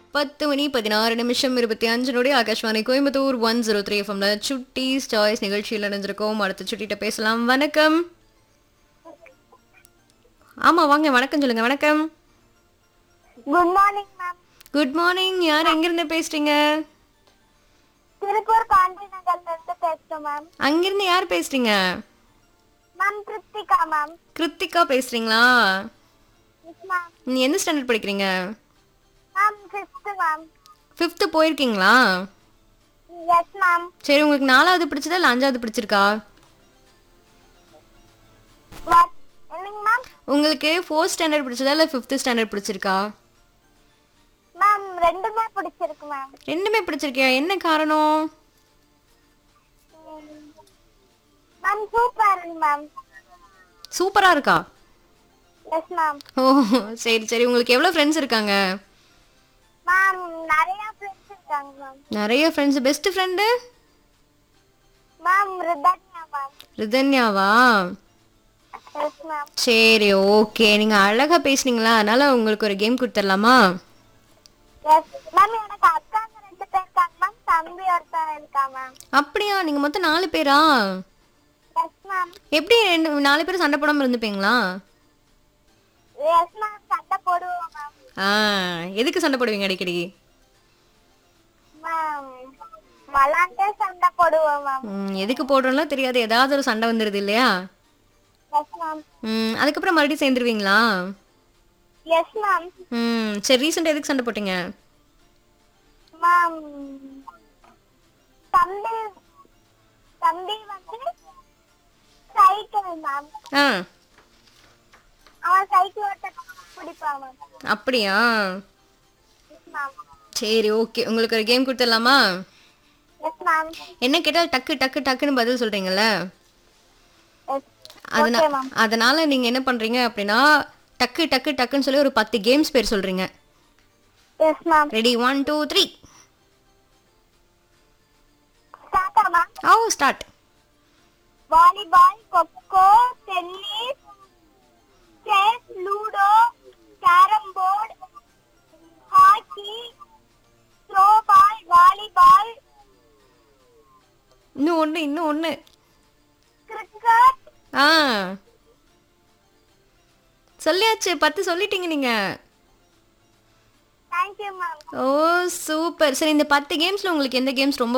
10:16 ஆகாஷ்வாணி கோயம்புத்தூர் 103 எஃப்எம்ல சுட்டீஸ் சாய்ஸ் நிகழ்ச்சியில் இணைஞ்சிருக்கோம். அடுத்த சுட்டிட்ட பேசலாம். வணக்கம். ஆமா வாங்க, வணக்கம் சொல்லுங்க. வணக்கம். Good morning ma'am. Good morning. யார் எங்கிருந்து பேசுறீங்க? திருப்பூர் காந்தி நகர்ல இருந்து பேசுறோம் மேம். அங்கிருந்து யார் பேசுறீங்க? Ma'am Kiruthika ma'am. கிருத்திகா பேசுறீங்களா? Yes ma'am. நீ எந்த ஸ்டாண்டர்ட் படிக்கிறீங்க? Ma'am 5th ma'am. 5th போயிருக்கீங்களா? Yes ma'am. சரி, உங்களுக்கு 4வது பிடிச்சதா இல்ல 5வது பிடிச்சிருக்கா? வாட் என்னங்க மேம்? உங்களுக்கு 4th ஸ்டாண்டர்ட் பிடிச்சதா இல்ல 5th ஸ்டாண்டர்ட் பிடிச்சிருக்கா? மேம் ரெண்டுமே பிடிச்சிருக்கு மேம். ரெண்டுமே பிடிச்சிருக்கியா? என்ன காரணம்? Ma'am super ma'am. சூப்பரா இருக்கா? Yes ma'am. ஓ சரி சரி. உங்களுக்கு எவ்வளவு ஃப்ரெண்ட்ஸ் இருக்காங்க? மேம் நிறைய ஃப்ரெண்ட்ஸ் இருக்காங்க மேம். நிறைய friends. Best friend? Ma'am Rithanya ma'am. ரிதன்யாவா? Yes ma'am. சரி ஓகே. நீங்க அழகா பேசுனீங்களா, அதனால உங்களுக்கு ஒரு கேம் கொடுத்துடலாமா? Yes ma'am. எனக்கு அக்காங்க 2 பேர் இருக்காங்க மேம். தம்பி ஒருத்தன் இருக்கா மேம். அப்படியா? நீங்க மொத்தம் 4 பேரா? Yes ma'am. எப்படி 4 பேரும் சண்டை போடாம இருந்துப்பீங்களா? Yes ma'am. சண்டை போடுவோம் மேம். எதுக்கு சண்டை போடுவீங்க அடிக்கடி? மேம் விளாண்டே சண்டை போடுவோம் மேம். எதுக்கு போடுறோம்லாம் தெரியாது, ஏதாவது ஒரு சண்டை வந்துருது இல்லையா? Yes ma'am. அதுக்கப்புறம் மறுபடியும் சேர்ந்துருவீங்களா? Yes ma'am. சரி, ரீசெண்டா எதுக்கு சண்டை போட்டீங்க? மேம் தம்பி தம்பி வந்து சைக்கிள் மேம். ஆ அவன் சைக்கிள் ஓட்ட பிடிப்பான் மேம். அப்படியா? Yes ma'am. சரி ஓகே. உங்களுக்கு ஒரு கேம் கொடுத்துடலாமா? Yes ma'am. என்ன கேட்டால் டக்கு டக்கு டக்குன்னு பதில் சொல்றீங்கல்ல, எஸ். Okay ma'am. அதனால நீங்க என்ன பண்றீங்க அப்படின்னா, டக்கு டக்கு டக்குன்னு சொல்லி ஒரு 10 கேம்ஸ் பேர் சொல்றீங்க. Yes ma'am. Ready? 1 2 3 start ma'am. Start. Volleyball, kho kho, tennis, chess, ludo, carrom board, hockey, throwball, volleyball, இன்னும் ஒன்று. கிரிக்கெட். சொல்லியாச்சு, 10 சொல்லிட்டீங்க நீங்க. Thank you ma'am. O super. சரி, இந்த 10 கேம்ஸ்ல உங்களுக்கு எந்த கேம்ஸ் ரொம்ப